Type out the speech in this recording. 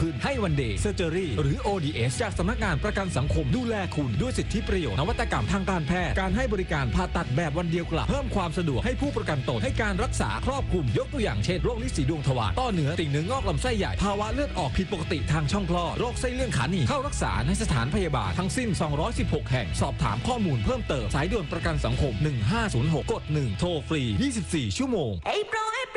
ขึ้นให้วันเดย์เซอร์เจอรี่หรือ ODS จากสำนักงานประกันสังคมดูแลคุณด้วยสิทธิประโยชน์นวัตกรรมทางการแพทย์การให้บริการผ่าตัดแบบวันเดียวกลับเพิ่มความสะดวกให้ผู้ประกันตนให้การรักษาครอบคลุมยกตัวอย่างเช่นโรคลิ้นสีดวงทวารต้อเนื้อติ่งเนื้องอกลำไส้ใหญ่ภาวะเลือดออกผิดปกติทางช่องคลอดโรคไส้เลื่อนขาหนีบเข้ารักษาในสถานพยาบาลทั้งสิ้น216แห่งสอบถามข้อมูลเพิ่มเติมสายด่วนประกันสังคม1506กด1โทรฟรี24ชั่วโมง